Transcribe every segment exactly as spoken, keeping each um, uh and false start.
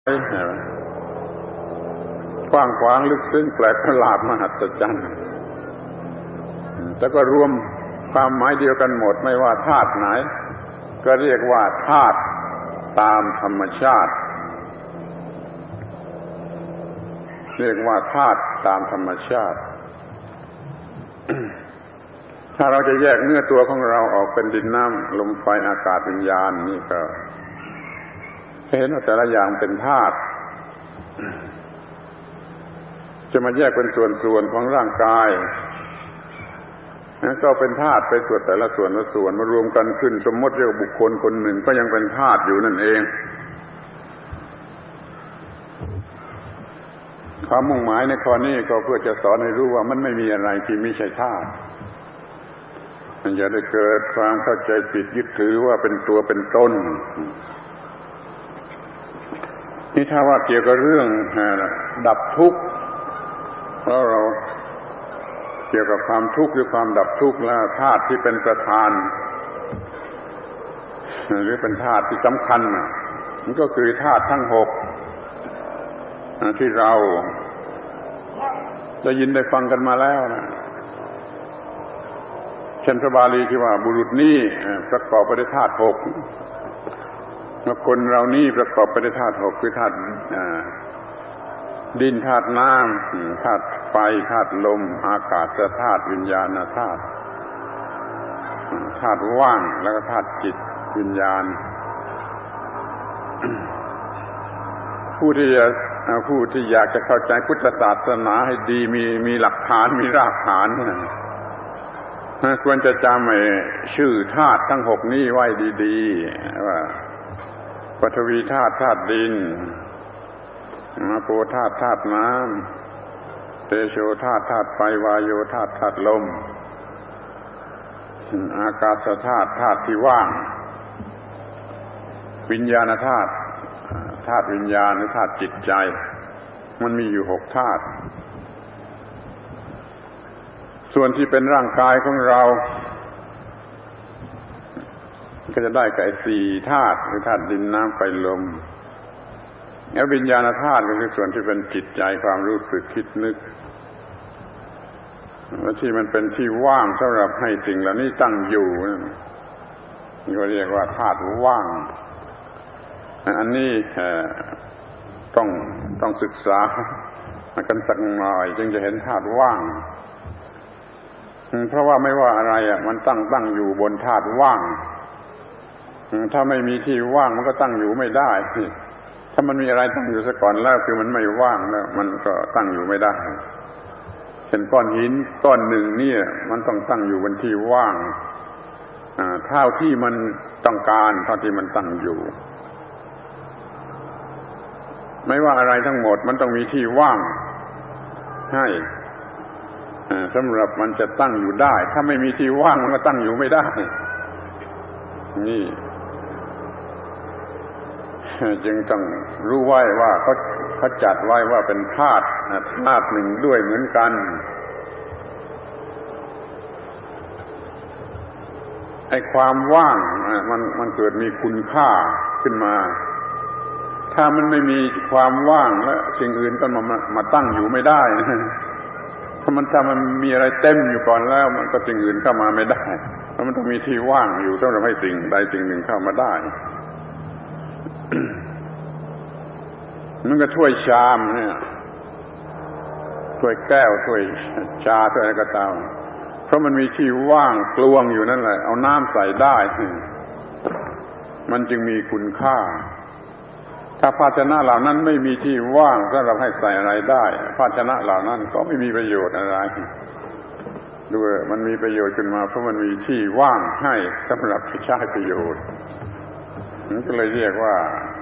กว้างขวางลึกซึ้งแปลกประหลาดมหัศจรรย์แต่ก็รวมความหมายเดียวกันหมดไม่ว่าธาตุไหนก็เรียกว่าธาตุตามธรรมชาติเรียกว่าธาตุตามธรรมชาติถ้าเราจะแยกเนื้อตัวของเราออกเป็นดินน้ำลมไฟอากาศวิญญาณนี่ก็เห็นว่าแต่ละอย่างเป็นธาตุจะมาแยกเป็นส่วนๆของร่างกายก็เป็นธาตุไปส่วนแต่ละส่วนละส่วนมารวมกันขึ้นสมมติเรียกบุคคลคนหนึ่งก็ยังเป็นธาตุอยู่นั่นเองความมุ่งหมายในข้อนี้ก็เพื่อจะสอนให้รู้ว่ามันไม่มีอะไรที่ไม่ใช่ธาตุมันจะได้เกิดความเข้าใจผิดยึดถือว่าเป็นตัวเป็นตนนี่ถ้าว่าเกี่ยวกับเรื่องดับทุกข์เพราะเราเกี่ยวกับความทุกข์หรือความดับทุกข์แล้วธาตุที่เป็นประธานหรือเป็นธาตุที่สำคัญมันก็คือธาตุทั้งหกที่เราได้ยินได้ฟังกันมาแล้วนะเช่นพระบาลีที่ว่าบุรุษนี้ประกอบไปด้วยธาตุหกคนเรานี่ประกอบไปด้วยธาตุหกคือธาตุดินธาตุน้ำธาตุไฟธาตุลมอากาศธาตุวิญญาณธาตุธาตุว่างแล้วก็ธาตุจิตวิญญาณผู้ที่จะผู้ที่อยากจะเข้าใจพุทธศาสนาให้ดีมีมีหลักฐานมีรากฐานควรจะจำไอ้ชื่อธาตุทั้งหกนี้ไว้ดีๆว่าปฐวีธาตุธาตุดินอาโปธาตุธาตุน้ำเตโชธาตุธาตุไฟวายโยธาตุธาตุลมอากาศธาตุธาตุที่ว่างวิญญาณธาตุธาตุวิญญาณหรือธาตุจิตใจมันมีอยู่หกธาตุส่วนที่เป็นร่างกายของเราก็จะได้กับสี่ธาตุคือธาตุดินน้ำไฟลมแล้ววิญญาณธาตุก็คือส่วนที่เป็นจิตใจความรู้สึกคิดนึกและที่มันเป็นที่ว่างสำหรับให้สิ่งเหล่านี้ตั้งอยู่นี่ก็เรียกว่าธาตุว่างอันนี้ต้องต้องศึกษากันสักหน่อยจึงจะเห็นธาตุว่างเพราะว่าไม่ว่าอะไรอ่ะมันตั้งตั้งอยู่บนธาตุว่างถ้าไม่มีที่ว่างมันก็ตั้งอยู่ไม่ได้ถ้ามันมีอะไรตั้งอยู่ซะก่อนแล้วคือมันไม่ว่างแล้วมันก็ตั้งอยู่ไม่ได้เช่นก้อนหินก้อนหนึ่งนี่มันต้องตั้งอยู่บนที่ว่างเท่าที่มันต้องการเท่าที่มันตั้งอยู่ไม่ว่าอะไรทั้งหมดมันต้องมีที่ว่างให้สำหรับมันจะตั้งอยู่ได้ถ้าไม่มีที่ว่างมันก็ตั้งอยู่ไม่ได้นี่จึงต้องรู้ไว้ว่าเขาเขาจัดไว้ว่าเป็นธาตุธาตุหนึ่งด้วยเหมือนกันไอ้ความว่างมันมันเกิดมีคุณค่าขึ้นมาถ้ามันไม่มีความว่างแล้วสิ่งอื่นก็มามาตั้งอยู่ไม่ได้ถ้ามันถ้ามันมีอะไรเต็มอยู่ก่อนแล้วมันก็สิ่งอื่นเข้ามาไม่ได้เพราะมันต้องมีที่ว่างอยู่สำหรับให้สิ่งใดสิ่งหนึ่งเข้ามาได้มันก็ถ้วยชามเนี่ยถ้วยแก้วถ้วยชาถ้วยอะไรก็ตามเพราะมันมีที่ว่างกลวงอยู่นั่นแหละเอาน้ำใส่ได้มันจึงมีคุณค่าถ้าภาชนะเหล่านั้นไม่มีที่ว่างสำหรับให้ใส่อะไรได้ภาชนะเหล่านั้นก็ไม่มีประโยชน์อะไรด้วยมันมีประโยชน์ขึ้นมาเพราะมันมีที่ว่างให้สำหรับใช้ประโยชน์นั่นก็เลยเรียกว่า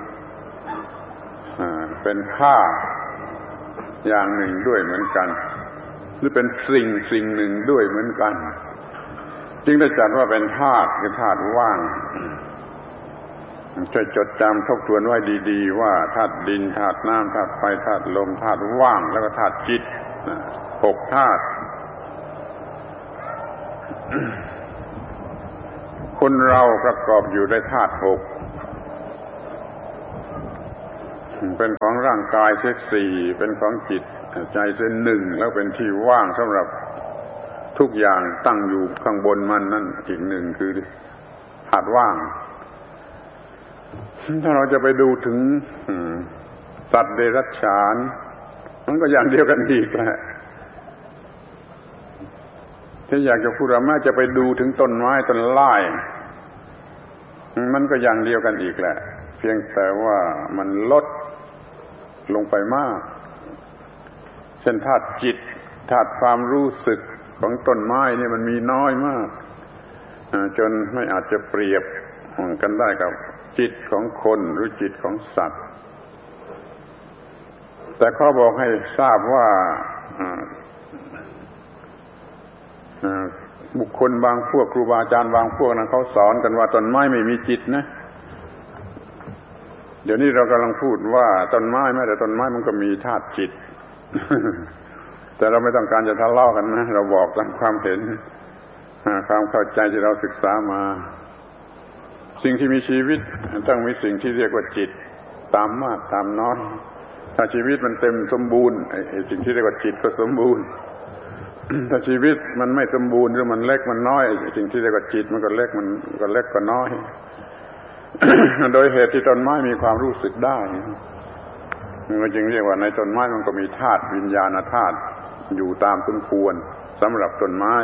เป็นค่าอย่างหนึ่งด้วยเหมือนกันหรือเป็นสิ่งสิ่งหนึ่งด้วยเหมือนกันจึงได้จัดว่าเป็นธาตุคือธาตุว่างช่วยจดจำทบทวนไว้ดีๆว่าธาตุดินธาตุน้ำธาตุไฟธาตุลมธาตุว่างแล้วก็ธาตุจิตหกธาตุคนเราประกอบอยู่ด้วยธาตุหกเป็นของร่างกายเสียสี่เป็นของจิตใจเสียหนึ่งแล้วเป็นที่ว่างสำหรับทุกอย่างตั้งอยู่ข้างบนมันนั่นอีกหนึ่งคือธาตุว่างถ้าเราจะไปดูถึงสัตว์เดรัจฉานมันก็อย่างเดียวกันอีกแหละถ้าอยากจะพูดว่าแม้จะไปดูถึงต้นไม้ต้นไม้มันก็อย่างเดียวกันอีกแหละเพียงแต่ว่ามันลดลงไปมากเช่นธาตุจิตธาตุความรู้สึกของต้นไม้นี่มันมีน้อยมากจนไม่อาจจะเปรียบกันได้กับจิตของคนหรือจิตของสัตว์แต่เขาบอกให้ทราบว่าบุคคลบางพวกครูบาอาจารย์บางพวกนั้นเขาสอนกันว่าต้นไม้ไม่มีจิตนะเดี๋ยวนี้เรากำลังพูดว่าต้นไม้แม้แต่ต้นไม้มันก็มีธาตุจิต แต่เราไม่ต้องการจะทะเลาะกันนะเราบอกตามความเห็นความเข้าใจที่เราศึกษามาสิ่งที่มีชีวิตต้องมีสิ่งที่เรียกว่าจิตตามมากตามน้อยถ้าชีวิตมันเต็มสมบูรณ์ไอ้สิ่งที่เรียกว่าจิตก็สมบูรณ์ ถ้าชีวิตมันไม่สมบูรณ์หรือมันเล็กมันน้อยสิ่งที่เรียกว่าจิตมันก็เล็กมันก็เล็กก็น้อย โดยเหตุที่ต้นไม้มีความรู้สึกได้มันจึงเรียกว่าในต้นไม้มันก็มีธาตุวิญญาณธาตุอยู่ตามสมควรสำหรับต้นไม้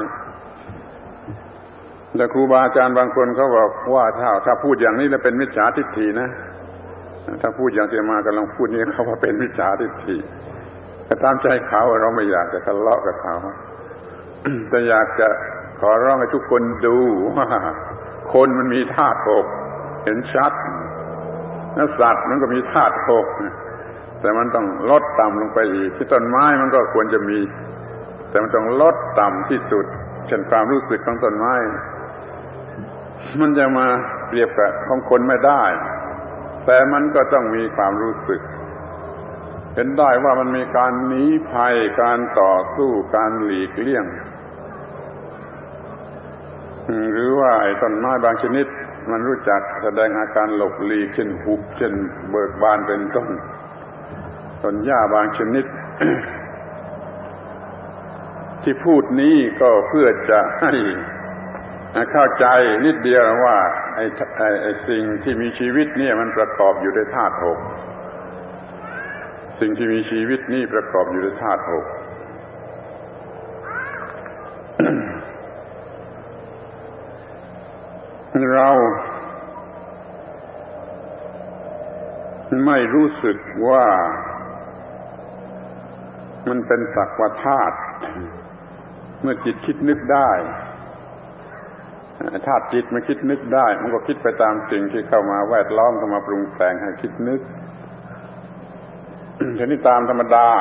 แต่ครูบาอาจารย์บางคนเขาบอกว่าถ้าถ้าพูดอย่างนี้แล้วเป็นมิจฉาทิฏฐินะถ้าพูดอย่างที่มากำลังพูดนี้เขาว่าเป็นมิจฉาทิฏฐิแต่ตามใจเขาเราไม่อยากจะทะเลาะกับเขาแต่อยากจะขอร้องให้ทุกคนดูว่าคนมันมีธาตุหกเห็นชัดแล้วสัตว์มันก็มีธาตุหกแต่มันต้องลดต่ำลงไปอีกที่ต้นไม้มันก็ควรจะมีแต่มันต้องลดต่ำที่สุดเช่นความรู้สึกของต้นไม้มันจะมาเปรียบกับของคนไม่ได้แต่มันก็ต้องมีความรู้สึกเห็นได้ว่ามันมีการหนีภัยการต่อสู้การหลีกเลี่ยงหรือว่าไอ้ต้นไม้บางชนิดมันรู้จักแสดงอาการหลบหลีกเช่นหุบเช่นเบิกบานเป็นต้นต้นหญ้าบางชนิด ที่พูดนี้ก็เพื่อจะให้เข้าใจนิดเดียวว่าไอ้ไอ้ไอ้สิ่งที่มีชีวิตเนี่ยมันประกอบอยู่ด้วยธาตุหกสิ่งที่มีชีวิตนี่ประกอบอยู่ด้วยธาตุหก เราไม่รู้สึกว่ามันเป็นสักว่าธาตุเมื่อจิตคิดนึกได้ธาตุจิตมันคิดนึกได้มันก็คิดไปตามสิ่งที่เข้ามาแวดล้อมเข้ามาปรุงแต่งให้คิดนึกทีนี้ตามธรรมดา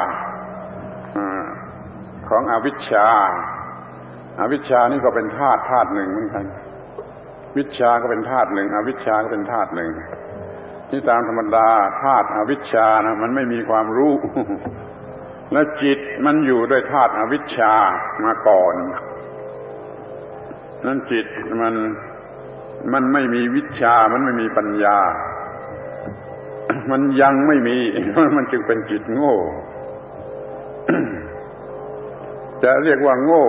ของอวิชชาอวิชชานี่ก็เป็นธาตุธาตุหนึ่งเหมือนกันวิชชาก็เป็นธาตุหนึ่งอวิชชาก็เป็นธาตุหนึ่งที่ตามธรรมดาธาตุอวิชชานะมันไม่มีความรู้ และจิตมันอยู่ด้วยธาตุอวิชชามาก่อนนั่นจิตมันมันไม่มีวิชชามันไม่มีปัญญา มันยังไม่มี มันจึงเป็นจิตโง่ จะเรียกว่าโง่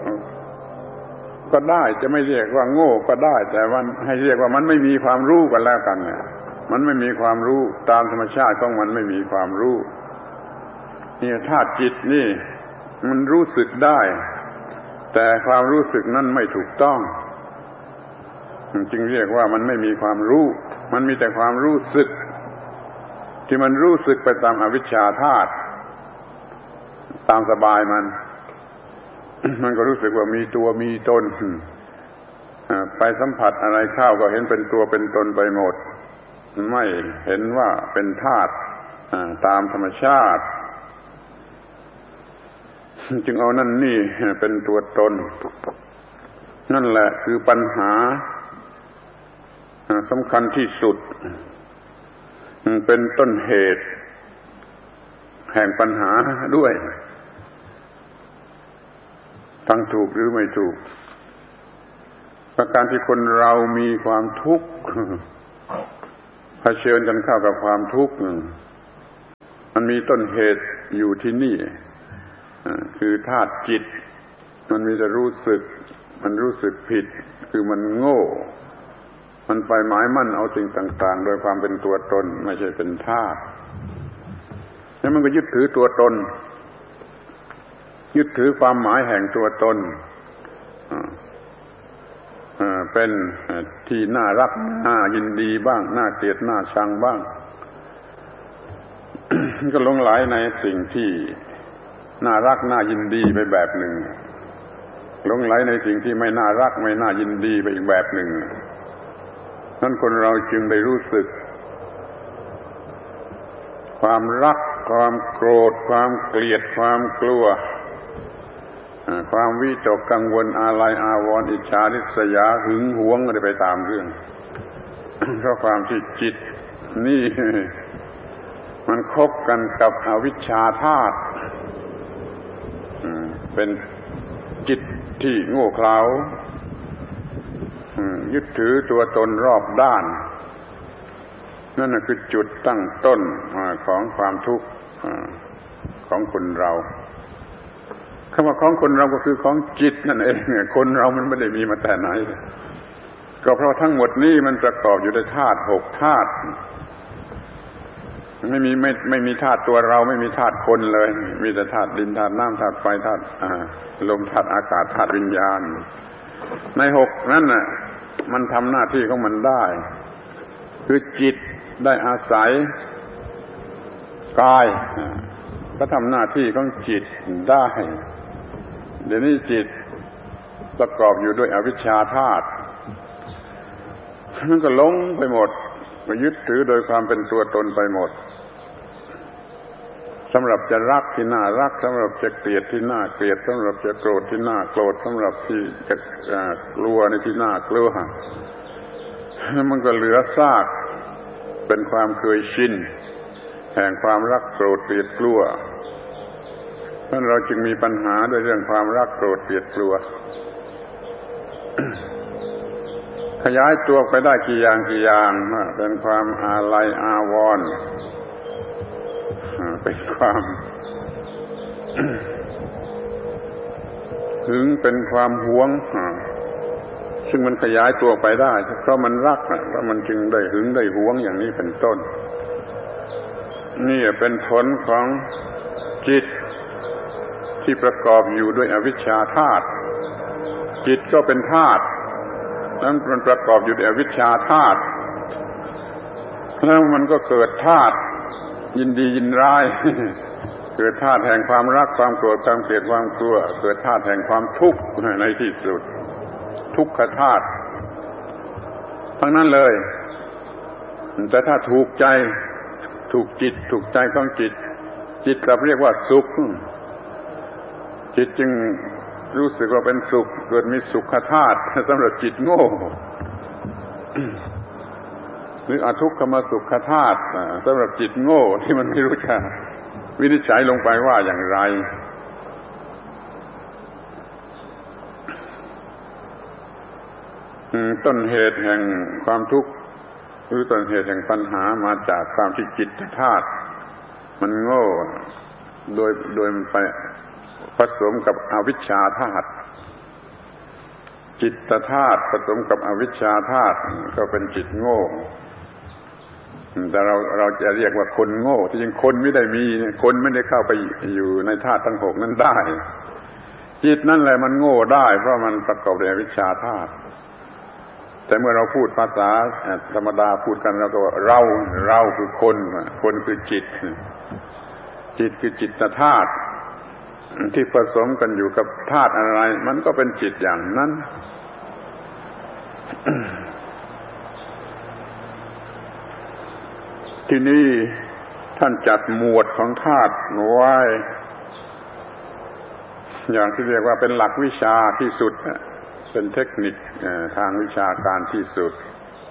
ก็ได้จะไม่เรียกว่าโง่ก็ได้แต่ว่าให้เรียกว่ามันไม่มีความรู้กันแล้วกันเนี่ยมันไม่มีความรู้ตามธรรมชาติของมันไม่มีความรู้นี่ธาตุจิตนี่มันรู้สึกได้แต่ความรู้สึกนั้นไม่ถูกต้องจึงเรียกว่ามันไม่มีความรู้มันมีแต่ความรู้สึกที่มันรู้สึกไปตามอวิชชาธาตุตามสบายมันมันก็รู้สึกว่ามีตัวมีตนไปสัมผัสอะไรเข้าก็เห็นเป็นตัวเป็นตนไปหมดไม่เห็นว่าเป็นธาตุตามธรรมชาติจึงเอานั่นนี่เป็นตัวตนนั่นแหละคือปัญหาสำคัญที่สุดเป็นต้นเหตุแห่งปัญหาด้วยทั้งถูกหรือไม่ถูกประการที่คนเรามีความทุกข์เผชิญกันเข้ากับความทุกข์มันมีต้นเหตุอยู่ที่นี่คือธาตุจิตมันมีแต่รู้สึกมันรู้สึกผิดคือมันโง่มันไปหมายมั่นเอาสิ่งต่างๆโดยความเป็นตัวตนไม่ใช่เป็นธาตุแล้วมันก็ยึดถือตัวตนยึดถือความหมายแห่งตัวตนเป็นที่น่ารักน่ายินดีบ้างน่าเกลียดน่าชังบ้าง ก็หลงไหลในสิ่งที่น่ารักน่ายินดีไปแบบหนึ่งหลงไหลในสิ่งที่ไม่น่ารักไม่น่ายินดีไปอีกแบบหนึ่งนั้นคนเราจึงได้รู้สึกความรักความโกรธความเกลียดความกลัวความวิตกกังวลอาลัยอาวรณ์อิจฉาริษยาหึงหวงอะไรไปตามเรื่อง เพราะความที่จิตนี่มันคบกันกับอวิชชาธาตุเป็นจิตที่โง่เขลายึดถือตัวตนรอบด้านนั่นคือจุดตั้งต้นของความทุกข์ของคนเราคำว่าของคนเราก็คือของจิตนั่นเองคนเรามันไม่ได้มีมาแต่ไหนก็เพราะทั้งหมดนี้มันประกอบอยู่ด้วยธาตุหกธาตุไม่มีไม่ไม่มีธาตุตัวเราไม่มีธาตุคนเลยมีแต่ธาตุดินธาตุน้ำธาตุไฟธาตุลมธาตุอากาศธาตุวิญญาณในหกนั่นน่ะมันทำหน้าที่ของมันได้คือจิตได้อาศัยกายก็ทำหน้าที่ของจิตได้เดี๋ยวนี้จิตประกอบอยู่ด้วยอวิชชาธาตุมันก็หลงไปหมดก็ยึดถือโดยความเป็นตัวตนไปหมดสำหรับจะรักที่น่ารักสำหรับจะเกลียดที่น่าเกลียดสำหรับจะโกรธที่น่าโกรธสำหรับที่จะกลัวในที่น่ากลัวมันก็เหลือซากเป็นความเคยชินแห่งความรักโกรธเกลียดกลัวเพราะเราจึงมีปัญหาด้วยเรื่องความรักโกรธเกลียดกลัว ขยายตัวไปได้กี่อย่างกี่อย่างเป็นความอาลัยอาวรณ์เป็นความหึงเป็นความหวงซึ่งมันขยายตัวไปได้เพราะมันรักเพราะมันจึงได้หึงได้หวงอย่างนี้เป็นต้นนี่เป็นผลของจิตที่ประกอบอยู่ด้วยอวิชชาธาตุจิตก็เป็นธาตุนั้นมันประกอบอยู่ด้วยอวิชชาธาตุแล้วมันก็เกิดธาตุยินดียินร้ายเกิดธาตุแห่งความรักความโกรธความเกลียดความกลัวเกิดธาตุแห่งความทุกข์ในที่สุดทุกขธาตุทั้งนั้นเลยแต่ถ้าถูกใจถูกจิตถูกใจของจิตจิตกลับเรียกว่าสุขจิตจึงรู้สึกว่าเป็นสุขเกิดมีสุขธาตุสำหรับจิตโง่หรืออทุกขมสุขธาตุสำหรับจิตโง่ที่มันไม่รู้จะวินิจฉัยลงไปว่าอย่างไรต้นเหตุแห่งความทุกข์หรือต้นเหตุแห่งปัญหามาจากความที่จิตธาตุมันโง่โดยโดยมันไปผสมกับอวิชชาธาตุจิตธาตุผสมกับอวิชชาธาตุก็เป็นจิตโง่แต่เราเราจะเรียกว่าคนโง่ที่จริงคนไม่ได้มีคนไม่ได้เข้าไปอยู่ในธาตุทั้งหกนั้นได้จิตนั่นแหละมันโง่ได้เพราะมันประกอบด้วยอวิชชาธาตุแต่เมื่อเราพูดภาษาธรรมดาพูดกันเราก็ว่าเราเราคือคนคนคือจิตจิตคือจิตธาตุที่ผสมกันอยู่กับธาตุอะไรมันก็เป็นจิตอย่างนั้นที่นี่ท่านจัดหมวดของธาตุไว้อย่างที่เรียกว่าเป็นหลักวิชาที่สุดเป็นเทคนิคทางวิชาการที่สุด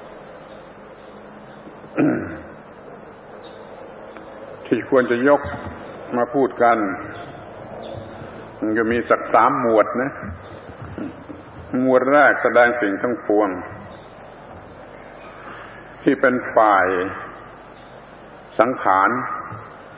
ที่ควรจะยกมาพูดกันมันก็มีสักสามหมวดนะหมวดแรกแสดงสิ่งทั้งปวงที่เป็นฝ่ายสังขาร